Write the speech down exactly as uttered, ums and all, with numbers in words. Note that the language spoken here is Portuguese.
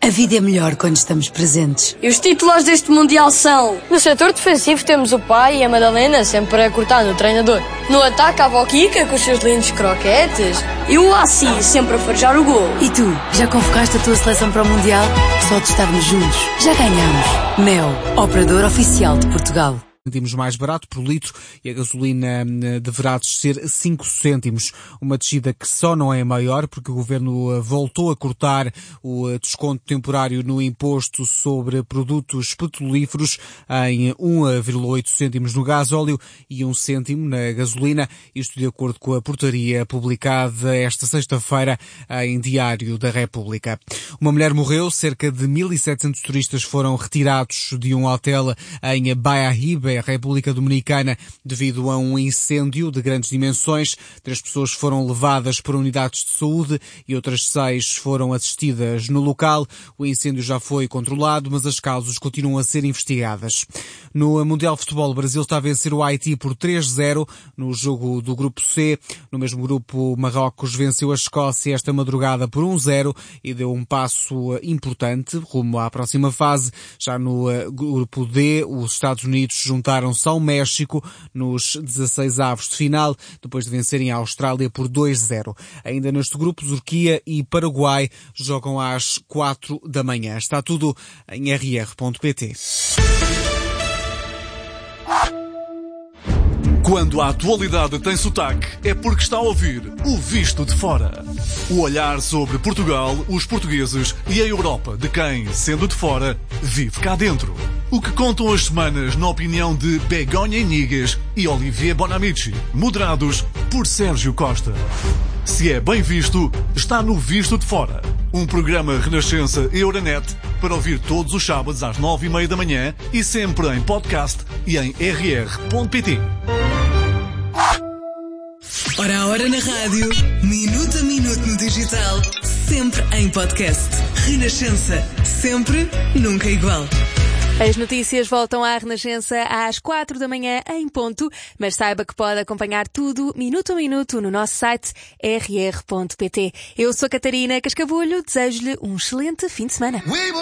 A vida é melhor quando estamos presentes. E os titulares deste Mundial são... No setor defensivo temos o pai e a Madalena sempre a cortar no treinador. No ataque a Boquica com os seus lindos croquetes. E o Assi sempre a farejar o gol. E tu, já convocaste a tua seleção para o Mundial? Só de estarmos juntos, já ganhamos. Mel, operador oficial de Portugal. Cêntimos mais barato por litro e a gasolina deverá descer cinco cêntimos. Uma descida que só não é maior porque o Governo voltou a cortar o desconto temporário no imposto sobre produtos petrolíferos em um vírgula oito cêntimos no gasóleo e um cêntimo na gasolina. Isto de acordo com a portaria publicada esta sexta-feira em Diário da República. Uma mulher morreu, cerca de mil e setecentos turistas foram retirados de um hotel em Bahia Riba, a República Dominicana, devido a um incêndio de grandes dimensões. Três pessoas foram levadas para unidades de saúde e outras seis foram assistidas no local. O incêndio já foi controlado, mas as causas continuam a ser investigadas. No Mundial de Futebol, o Brasil está a vencer o Haiti por três a zero no jogo do Grupo C. No mesmo grupo, Marrocos venceu a Escócia esta madrugada por um a zero e deu um passo importante rumo à próxima fase. Já no Grupo D, os Estados Unidos juntaram juntaram-se ao México nos dezasseis avos de final, depois de vencerem a Austrália por dois a zero. Ainda neste grupo, Turquia e Paraguai jogam às quatro da manhã. Está tudo em r r ponto p t. Quando a atualidade tem sotaque, é porque está a ouvir o Visto de Fora. O olhar sobre Portugal, os portugueses e a Europa de quem, sendo de fora, vive cá dentro. O que contam as semanas na opinião de Begonha Inigas e Olivier Bonamici, moderados por Sérgio Costa. Se é bem visto, está no Visto de Fora. Um programa Renascença Euronet para ouvir todos os sábados às nove e meia da manhã e sempre em podcast e em r r ponto p t. Ora a hora na rádio, minuto a minuto no digital, sempre em podcast. Renascença, sempre, nunca igual. As notícias voltam à Renascença às quatro da manhã em ponto, mas saiba que pode acompanhar tudo minuto a minuto no nosso site r r ponto p t. Eu sou a Catarina Cascavulho, desejo-lhe um excelente fim de semana.